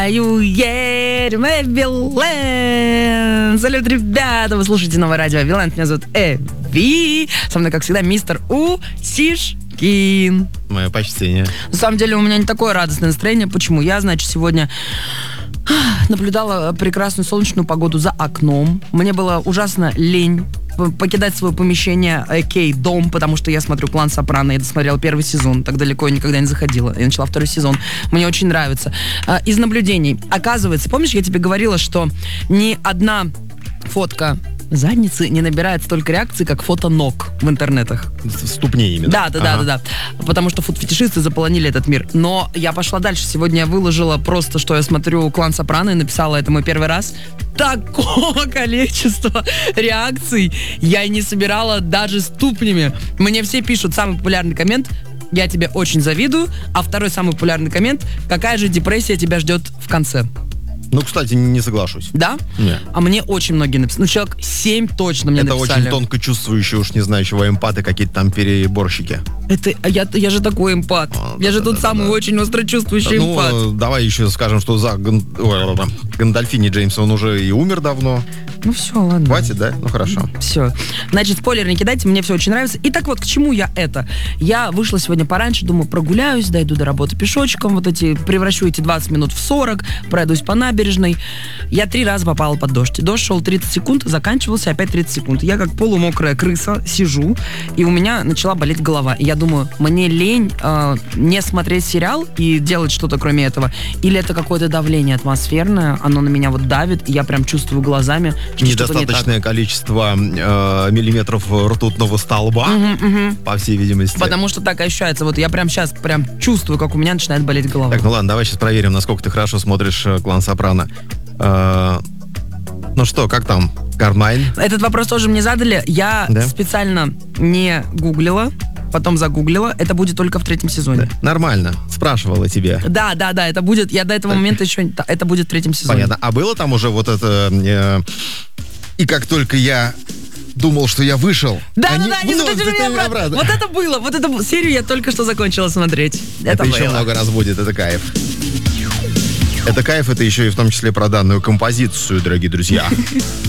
едем, Эвилэн. Салют, ребята, вы слушаете новое радио Эвилэн. Меня зовут Эви. Со мной, как всегда, мистер Усишкин. Мое почтение. На самом деле, у меня не такое радостное настроение. Почему? Я, значит, сегодня наблюдала прекрасную солнечную погоду за окном. Мне было ужасно лень покидать свое помещение, дом, потому что я смотрю «Клан Сопрано». Я досмотрела первый сезон, так далеко я никогда не заходила. Я начала второй сезон. Мне очень нравится. Из наблюдений. Оказывается, помнишь, я тебе говорила, что ни одна фотка задницы не набирает столько реакций, как фото ног в интернетах. Ступней именно. Да. Потому что фуд-фетишисты заполонили этот мир. Но я пошла дальше. Сегодня я выложила просто, что я смотрю «Клан Сопрано» и написала, это мой первый раз. Такого количества реакций я и не собирала даже ступнями. Мне все пишут самый популярный коммент: «Я тебе очень завидую», а второй самый популярный коммент: «Какая же депрессия тебя ждет в конце?» Ну, кстати, не соглашусь. Да? Нет. А мне очень многие написали. Ну, человек 7 точно мне это написали. Это очень тонко чувствующие, уж не знающего эмпаты, какие-то там переборщики. Это я же такой эмпат. Я же тут самый очень остро чувствующий эмпат. Ну, давай еще скажем, что за Гандальфини Джеймса он уже и умер давно. Ну все, ладно. Хватит, да? Ну хорошо. Все. Значит, спойлер не кидайте, мне все очень нравится. И так вот, к чему я это? Я вышла сегодня пораньше, думаю, прогуляюсь, дойду до работы пешочком, превращу эти 20 минут в 40, пройдусь по набережной. Я 3 раза попала под дождь. Дождь шел 30 секунд, заканчивался опять 30 секунд. Я как полумокрая крыса сижу, и у меня начала болеть голова. И я думаю, мне лень не смотреть сериал и делать что-то кроме этого, или это какое-то давление атмосферное, оно на меня вот давит, и я прям чувствую глазами, что недостаточное не количество миллиметров ртутного столба, по всей видимости. Потому что так ощущается. Вот я прям сейчас чувствую, как у меня начинает болеть голова. Так, ну ладно, давай сейчас проверим, насколько ты хорошо смотришь «Клан Сопрано». Ну что, как там? Кармайн? Этот вопрос тоже мне задали. Я специально не гуглила, потом загуглила. Это будет только в 3 сезоне. Да. Нормально. Спрашивала тебя. Да, это будет. Я до этого момента еще... Это будет в 3 сезоне. Понятно. А было там уже вот это... И как только я думал, что я вышел... Да, не смотрите меня обратно. Вот это было. Вот эту серию я только что закончила смотреть. Это еще много раз будет. Это кайф. Это кайф, это еще и в том числе про данную композицию, дорогие друзья.